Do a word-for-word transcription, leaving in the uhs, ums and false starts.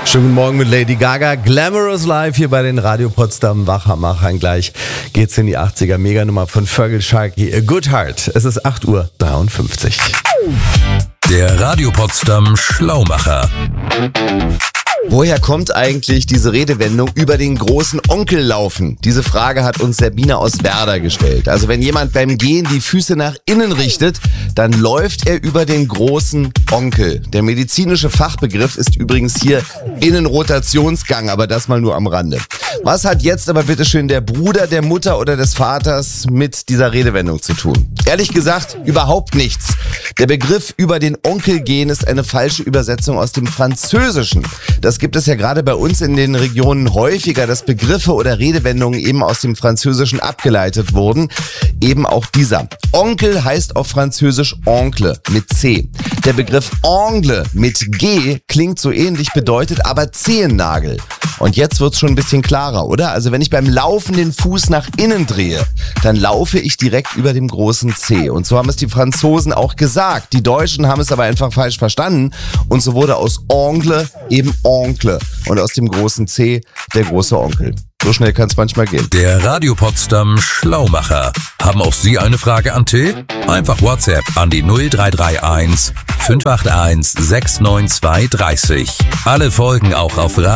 Schönen guten Morgen mit Lady Gaga. Glamorous Live hier bei den Radio Potsdam Wachmachern. Gleich geht's in die achtziger Meganummer von Fergal Sharkey. A Good Heart. Es ist acht Uhr dreiundfünfzig. Der Radio Potsdam Schlaumacher. Woher kommt eigentlich diese Redewendung über den großen Onkel laufen? Diese Frage hat uns Sabine aus Werder gestellt. Also wenn jemand beim Gehen die Füße nach innen richtet, dann läuft er über den großen Onkel. Der medizinische Fachbegriff ist übrigens hier Innenrotationsgang, aber das mal nur am Rande. Was hat jetzt aber bitteschön der Bruder der Mutter oder des Vaters mit dieser Redewendung zu tun? Ehrlich gesagt, überhaupt nichts. Der Begriff über den Onkel gehen ist eine falsche Übersetzung aus dem Französischen. Das gibt es ja gerade bei uns in den Regionen häufiger, dass Begriffe oder Redewendungen eben aus dem Französischen abgeleitet wurden. Eben auch dieser. Onkel heißt auf Französisch Oncle mit C. Der Begriff Ongle mit G klingt so ähnlich, bedeutet aber Zehennagel. Und jetzt wird's schon ein bisschen klarer, oder? Also wenn ich beim Laufen den Fuß nach innen drehe, dann laufe ich direkt über dem großen C. Und so haben es die Franzosen auch gesagt. Die Deutschen haben es aber einfach falsch verstanden. Und so wurde aus Ongle eben Oncle. Und aus dem großen C der große Onkel. So schnell kann es manchmal gehen. Der Radio Potsdam Schlaumacher. Haben auch Sie eine Frage an Till? Einfach WhatsApp an die null drei drei eins fünf acht eins sechs neun zwei drei null. Alle Folgen auch auf Radio